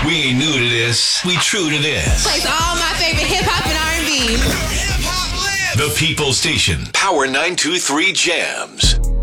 We ain't new to this. We true to this. Plays all my favorite hip-hop and R&B. The People Station. Power 923 Jams.